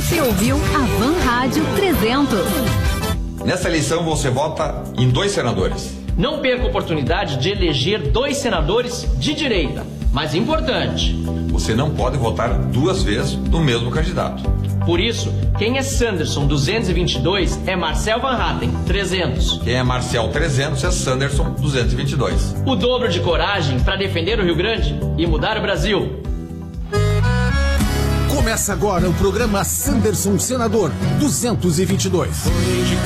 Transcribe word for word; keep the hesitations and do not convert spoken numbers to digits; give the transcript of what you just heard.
Você ouviu a Van Rádio trezentos. Nessa eleição você vota em dois senadores. Não perca a oportunidade de eleger dois senadores de direita. Mas importante, você não pode votar duas vezes no mesmo candidato. Por isso, quem é Sanderson duzentos e vinte e dois é Marcel Van Hatten trezentos. Quem é Marcel trezentos é Sanderson duzentos e vinte e dois. O dobro de coragem para defender o Rio Grande e mudar o Brasil. Começa agora o programa Sanderson Senador duzentos e vinte e dois.